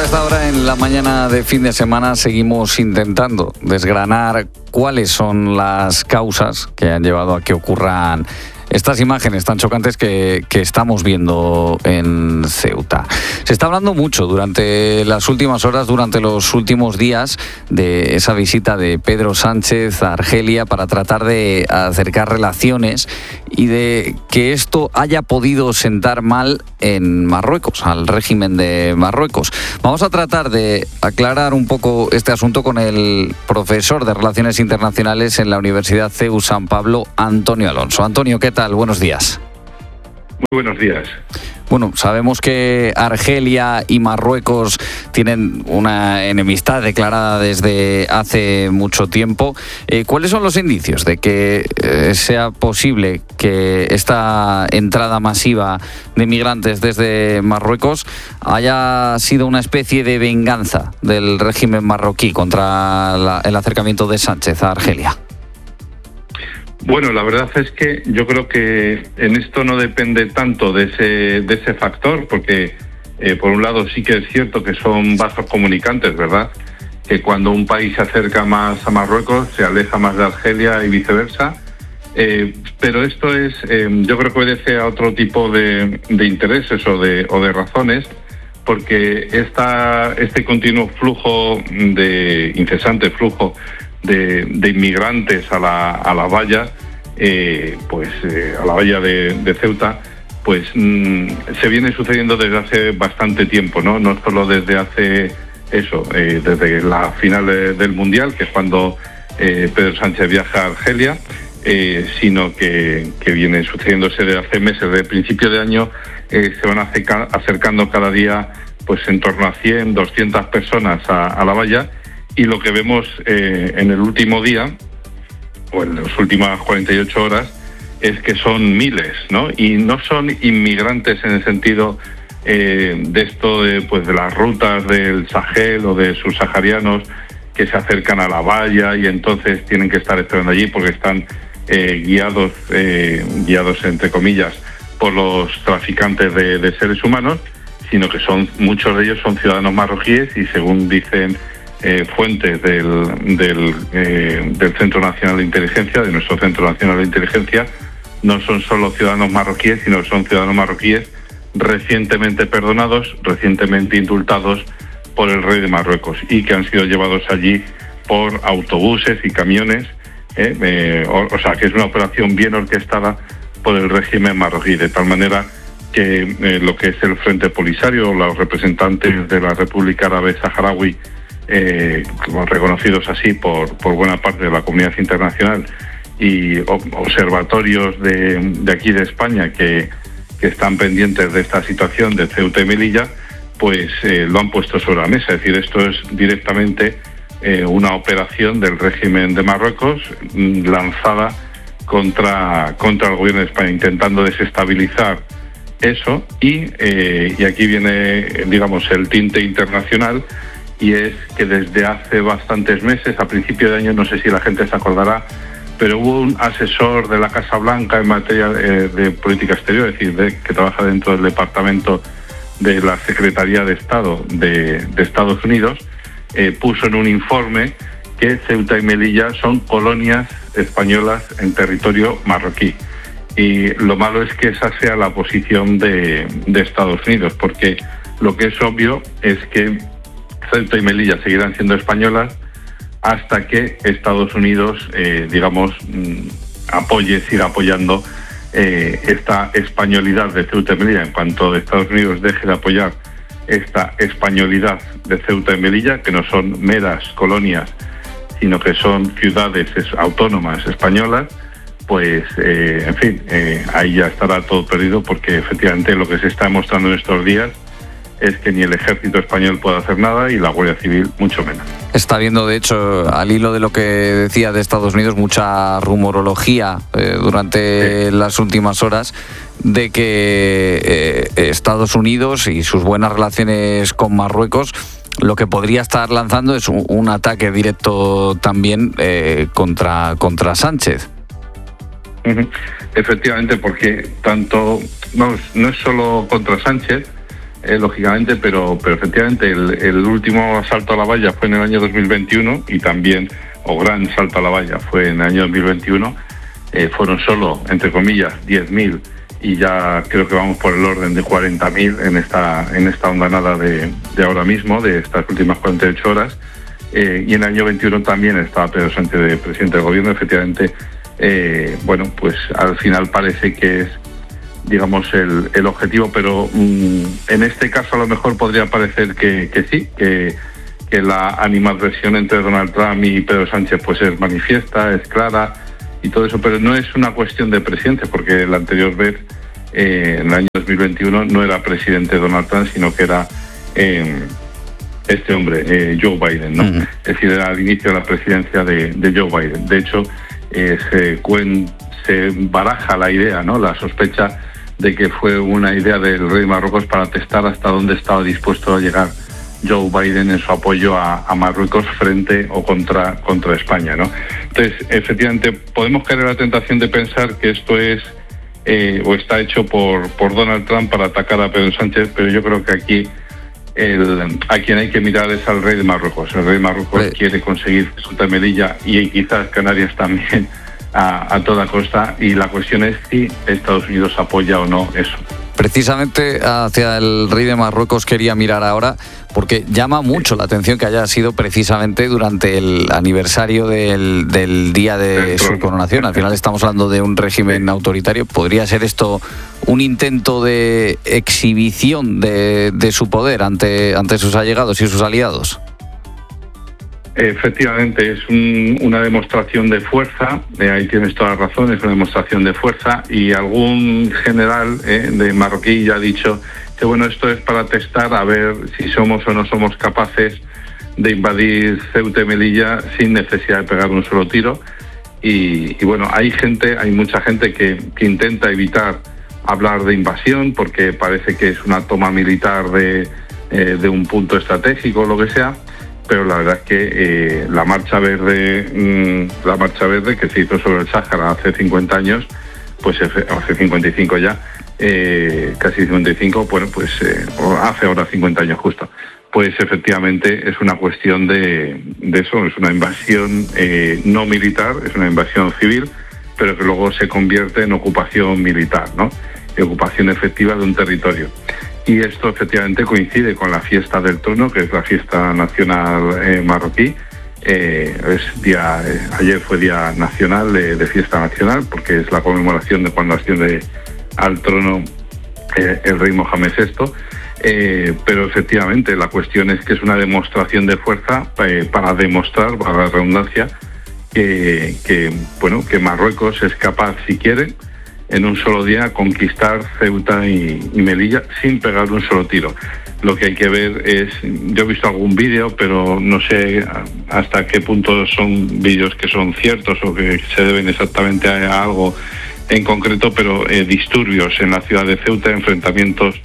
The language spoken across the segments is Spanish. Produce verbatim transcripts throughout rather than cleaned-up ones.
a esta hora, en la mañana de fin de semana, seguimos intentando desgranar cuáles son las causas que han llevado a que ocurran estas imágenes tan chocantes que, que estamos viendo en Ceuta. Se está hablando mucho durante las últimas horas, durante los últimos días, de esa visita de Pedro Sánchez a Argelia para tratar de acercar relaciones y de que esto haya podido sentar mal en Marruecos, al régimen de Marruecos. Vamos a tratar de aclarar un poco este asunto con el profesor de Relaciones Internacionales en la Universidad C E U San Pablo, Antonio Alonso. Antonio, ¿qué tal? Buenos días. Muy buenos días. Bueno, sabemos que Argelia y Marruecos tienen una enemistad declarada desde hace mucho tiempo. Eh, ¿Cuáles son los indicios de que eh, sea posible que esta entrada masiva de migrantes desde Marruecos haya sido una especie de venganza del régimen marroquí contra la, el acercamiento de Sánchez a Argelia? Bueno, la verdad es que yo creo que en esto no depende tanto de ese de ese factor, porque eh, por un lado sí que es cierto que son vasos comunicantes, ¿verdad? Que cuando un país se acerca más a Marruecos se aleja más de Argelia y viceversa. Eh, pero esto es, eh, yo creo que obedece a otro tipo de, de intereses o de o de razones, porque esta este continuo flujo de incesante flujo De, de inmigrantes a la, a la valla, eh, pues eh, a la valla de, de Ceuta, pues mmm, se viene sucediendo desde hace bastante tiempo, ¿no? No solo desde hace eso, eh, desde la final del Mundial, que es cuando eh, Pedro Sánchez viaja a Argelia, eh, sino que, que viene sucediéndose desde hace meses. Desde el principio de año eh, se van acerca, acercando cada día pues en torno a cien, doscientas personas a, a la valla. Y lo que vemos eh, en el último día, o en las últimas cuarenta y ocho horas, es que son miles, ¿no? Y no son inmigrantes en el sentido eh, de esto de, pues, de las rutas del Sahel o de subsaharianos que se acercan a la valla y entonces tienen que estar esperando allí porque están eh, guiados, eh, guiados entre comillas, por los traficantes de, de seres humanos, sino que son muchos de ellos son ciudadanos marroquíes y, según dicen Eh, fuentes del, del, eh, del Centro Nacional de Inteligencia, de nuestro Centro Nacional de Inteligencia, no son solo ciudadanos marroquíes, sino que son ciudadanos marroquíes recientemente perdonados, recientemente indultados por el rey de Marruecos y que han sido llevados allí por autobuses y camiones, eh, eh, o, o sea, que es una operación bien orquestada por el régimen marroquí, de tal manera que eh, lo que es el Frente Polisario, los representantes de la República Árabe Saharaui, Eh, reconocidos así por, por buena parte de la comunidad internacional, y observatorios de, de aquí de España que, que están pendientes de esta situación de Ceuta y Melilla, pues eh, lo han puesto sobre la mesa. Es decir, esto es directamente eh, una operación del régimen de Marruecos lanzada contra, contra el gobierno de España, intentando desestabilizar eso, y, eh, y aquí viene, digamos, el tinte internacional. Y es que desde hace bastantes meses, a principio de año, no sé si la gente se acordará, pero hubo un asesor de la Casa Blanca en materia de, de política exterior, es decir, de, que trabaja dentro del departamento de la Secretaría de Estado de, de Estados Unidos, eh, puso en un informe que Ceuta y Melilla son colonias españolas en territorio marroquí. Y lo malo es que esa sea la posición de, de Estados Unidos, porque lo que es obvio es que Ceuta y Melilla seguirán siendo españolas hasta que Estados Unidos, eh, digamos, apoye, siga apoyando eh, esta españolidad de Ceuta y Melilla. En cuanto Estados Unidos deje de apoyar esta españolidad de Ceuta y Melilla, que no son meras colonias, sino que son ciudades autónomas españolas, pues, eh, en fin, eh, ahí ya estará todo perdido, porque efectivamente lo que se está demostrando en estos días es que ni el ejército español puede hacer nada y la Guardia Civil mucho menos. Está habiendo, de hecho, al hilo de lo que decía de Estados Unidos, mucha rumorología eh, durante sí. las últimas horas de que eh, Estados Unidos y sus buenas relaciones con Marruecos lo que podría estar lanzando es un, un ataque directo también eh, contra, contra Sánchez. Uh-huh. Efectivamente, porque tanto no, no es solo contra Sánchez. eh, lógicamente, pero, pero efectivamente el, el último salto a la valla fue en el año dos mil veintiuno y también, o gran salto a la valla fue en el año dos mil veintiuno, eh, fueron solo, entre comillas, diez mil y ya creo que vamos por el orden de cuarenta mil en esta, en esta ondanada de, de ahora mismo, de estas últimas cuarenta y ocho horas. Eh, y en el año veintiuno también estaba Pedro Sánchez de presidente del gobierno. Efectivamente, eh, bueno, pues al final parece que es, digamos, el, el objetivo, pero mmm, en este caso a lo mejor podría parecer que, que sí, que, que la animadversión entre Donald Trump y Pedro Sánchez pues es manifiesta, es clara y todo eso, pero no es una cuestión de presidencia, porque el anterior vez, eh, en el año dos mil veintiuno, no era presidente Donald Trump, sino que era eh, este hombre, eh, Joe Biden, ¿no? Uh-huh. Es decir, era el inicio de la presidencia de, de Joe Biden. De hecho, eh, se, cuen, se baraja la idea, ¿no?, la sospecha de que fue una idea del rey de Marruecos para testar hasta dónde estaba dispuesto a llegar Joe Biden en su apoyo a, a Marruecos frente o contra, contra España, ¿no? Entonces, efectivamente, podemos caer en la tentación de pensar que esto es eh, o está hecho por, por Donald Trump para atacar a Pedro Sánchez, pero yo creo que aquí el, a quien hay que mirar es al rey de Marruecos. El rey de Marruecos sí. quiere conseguir Ceuta y Melilla y quizás Canarias también a, a toda costa, y la cuestión es si Estados Unidos apoya o no eso. Precisamente hacia el rey de Marruecos quería mirar ahora, porque llama mucho la atención que haya sido precisamente durante el aniversario del, del día de su coronación. Al final estamos hablando de un régimen autoritario. ¿Podría ser esto un intento de exhibición de, de su poder ante, ante sus allegados y sus aliados? Efectivamente, es un, una demostración de fuerza, eh, ahí tienes toda la razón, es una demostración de fuerza, y algún general eh, de marroquí ya ha dicho que bueno, esto es para testar a ver si somos o no somos capaces de invadir Ceuta y Melilla sin necesidad de pegar un solo tiro. Y, y bueno, hay gente, hay mucha gente que, que intenta evitar hablar de invasión porque parece que es una toma militar de, eh, de un punto estratégico o lo que sea. Pero la verdad es que eh, la Marcha Verde, mmm, la Marcha Verde que se hizo sobre el Sáhara hace cincuenta años, pues hace cincuenta y cinco ya, eh, casi cincuenta y cinco, bueno, pues eh, hace ahora cincuenta años justo, pues efectivamente es una cuestión de, de eso, es una invasión eh, no militar, es una invasión civil, pero que luego se convierte en ocupación militar, ¿no? Y ocupación efectiva de un territorio. Y esto efectivamente coincide con la fiesta del trono, que es la fiesta nacional eh, marroquí. Eh, es día, eh, ayer fue día nacional, de, de fiesta nacional, porque es la conmemoración de cuando asciende al trono eh, el rey Mohamed sexto. Eh, pero efectivamente la cuestión es que es una demostración de fuerza eh, para demostrar, para la redundancia, que, que, bueno, que Marruecos es capaz, si quiere, en un solo día conquistar Ceuta y, y Melilla sin pegar un solo tiro. Lo que hay que ver es, yo he visto algún vídeo, pero no sé hasta qué punto son vídeos que son ciertos o que se deben exactamente a, a algo en concreto, pero eh, disturbios en la ciudad de Ceuta, enfrentamientos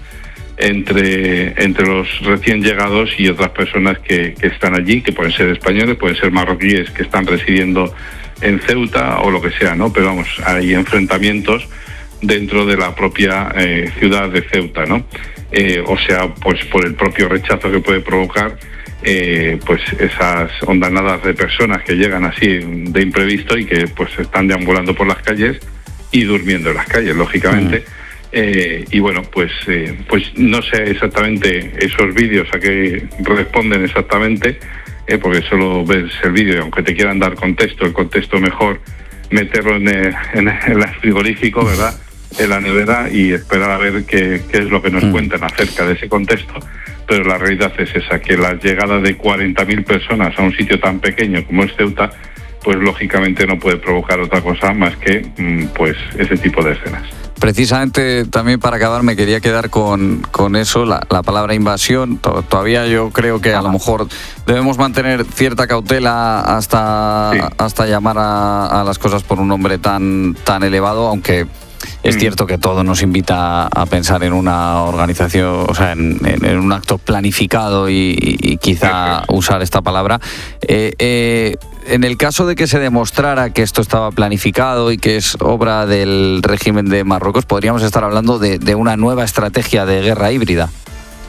entre, entre los recién llegados y otras personas que, que están allí, que pueden ser españoles, pueden ser marroquíes que están residiendo en Ceuta o lo que sea, ¿no? Pero vamos, hay enfrentamientos dentro de la propia eh, ciudad de Ceuta, ¿no? Eh, o sea, pues por el propio rechazo que puede provocar eh, pues esas ondanadas de personas que llegan así de imprevisto y que pues están deambulando por las calles y durmiendo en las calles, lógicamente. Mm. Eh, y bueno, pues eh, pues no sé exactamente esos vídeos a qué responden exactamente, Eh, porque solo ves el vídeo y aunque te quieran dar contexto, el contexto mejor meterlo en el, en el frigorífico, ¿verdad?, en la nevera, y esperar a ver qué, qué es lo que nos mm. cuentan acerca de ese contexto. Pero la realidad es esa, que la llegada de cuarenta mil personas a un sitio tan pequeño como es Ceuta, pues lógicamente no puede provocar otra cosa más que pues ese tipo de escenas. Precisamente también para acabar me quería quedar con, con eso, la, la palabra invasión. Todavía yo creo que a lo mejor debemos mantener cierta cautela hasta, sí. hasta llamar a, a las cosas por un nombre tan, tan elevado, aunque es mm. cierto que todo nos invita a pensar en una organización, o sea, en, en, en un acto planificado y, y quizá usar esta palabra. Eh, eh, En el caso de que se demostrara que esto estaba planificado y que es obra del régimen de Marruecos, podríamos estar hablando de, de una nueva estrategia de guerra híbrida.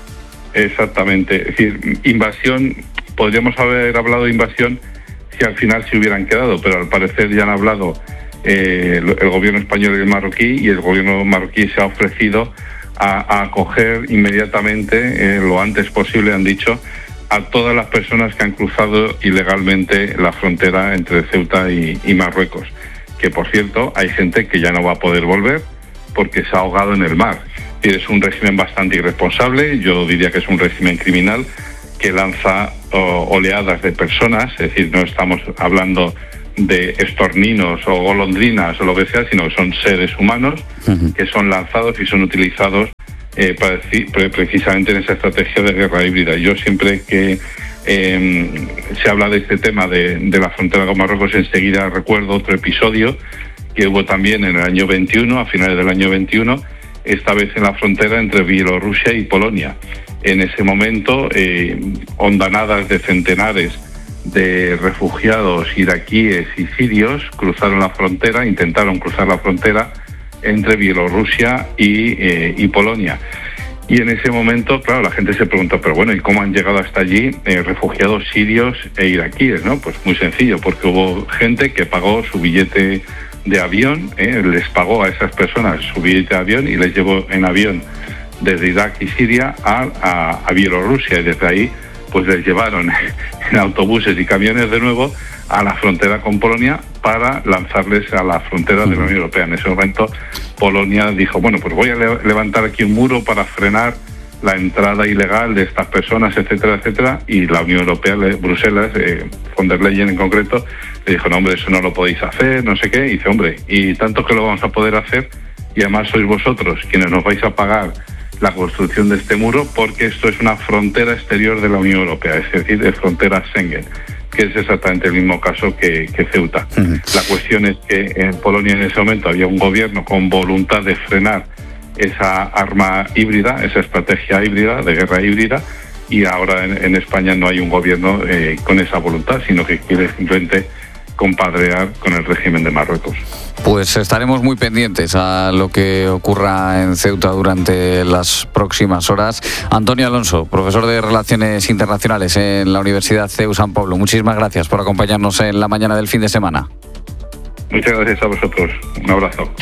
Exactamente. Es decir, invasión, podríamos haber hablado de invasión si al final se hubieran quedado, pero al parecer ya han hablado eh, el gobierno español y el marroquí, y el gobierno marroquí se ha ofrecido a, a acoger inmediatamente, eh, lo antes posible, han dicho, a todas las personas que han cruzado ilegalmente la frontera entre Ceuta y, y Marruecos. Que, por cierto, hay gente que ya no va a poder volver porque se ha ahogado en el mar. Es un régimen bastante irresponsable, yo diría que es un régimen criminal que lanza oh, oleadas de personas, es decir, no estamos hablando de estorninos o golondrinas o lo que sea, sino que son seres humanos uh-huh. que son lanzados y son utilizados eh, para decir, precisamente en esa estrategia de guerra híbrida. Yo siempre que eh, se habla de este tema de, de la frontera con Marruecos, enseguida recuerdo otro episodio que hubo también en el año veintiuno, a finales del año veintiuno, esta vez en la frontera entre Bielorrusia y Polonia. En ese momento, eh, hondanadas de centenares de refugiados iraquíes y sirios cruzaron la frontera, intentaron cruzar la frontera entre Bielorrusia y, eh, y Polonia. Y en ese momento, claro, la gente se preguntó, pero bueno, ¿y cómo han llegado hasta allí eh, refugiados sirios e iraquíes? ¿No? Pues muy sencillo, porque hubo gente que pagó su billete de avión, eh, les pagó a esas personas su billete de avión y les llevó en avión desde Irak y Siria a, a, a Bielorrusia, y desde ahí pues les llevaron en autobuses y camiones de nuevo a la frontera con Polonia para lanzarles a la frontera de la Unión Europea. En ese momento Polonia dijo, bueno, pues voy a le- levantar aquí un muro para frenar la entrada ilegal de estas personas, etcétera, etcétera, y la Unión Europea, Bruselas, eh, von der Leyen en concreto, le dijo, no, hombre, eso no lo podéis hacer, no sé qué, y dice, hombre, y tanto que lo vamos a poder hacer, y además sois vosotros quienes nos vais a pagar la construcción de este muro, porque esto es una frontera exterior de la Unión Europea, es decir, de frontera Schengen, que es exactamente el mismo caso que, que Ceuta. Uh-huh. La cuestión es que en Polonia en ese momento había un gobierno con voluntad de frenar esa arma híbrida, esa estrategia híbrida, de guerra híbrida, y ahora en, en España no hay un gobierno eh, con esa voluntad, sino que quiere simplemente compadrear con el régimen de Marruecos. Pues estaremos muy pendientes a lo que ocurra en Ceuta durante las próximas horas. Antonio Alonso, profesor de Relaciones Internacionales en la Universidad C E U San Pablo, muchísimas gracias por acompañarnos en la mañana del fin de semana. Muchas gracias a vosotros. Un abrazo.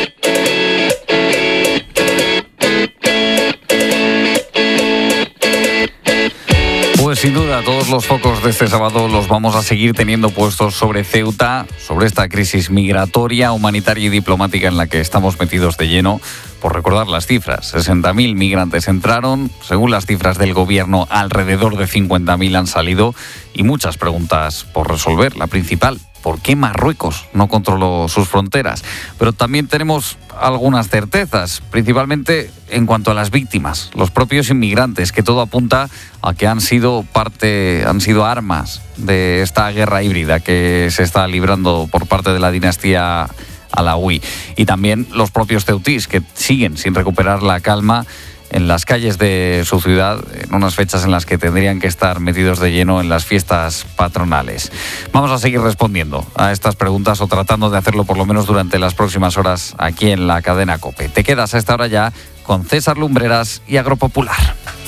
Pues sin duda, todos los focos de este sábado los vamos a seguir teniendo puestos sobre Ceuta, sobre esta crisis migratoria, humanitaria y diplomática en la que estamos metidos de lleno. Por recordar las cifras, sesenta mil migrantes entraron, según las cifras del gobierno, alrededor de cincuenta mil han salido, y muchas preguntas por resolver. La principal, ¿por qué Marruecos no controló sus fronteras? Pero también tenemos algunas certezas, principalmente en cuanto a las víctimas, los propios inmigrantes, que todo apunta a que han sido parte, han sido armas de esta guerra híbrida que se está librando por parte de la dinastía alauí. Y también los propios ceutís, que siguen sin recuperar la calma en las calles de su ciudad, en unas fechas en las que tendrían que estar metidos de lleno en las fiestas patronales. Vamos a seguir respondiendo a estas preguntas, o tratando de hacerlo por lo menos durante las próximas horas aquí en la cadena COPE. Te quedas a esta hora ya con César Lumbreras y Agropopular.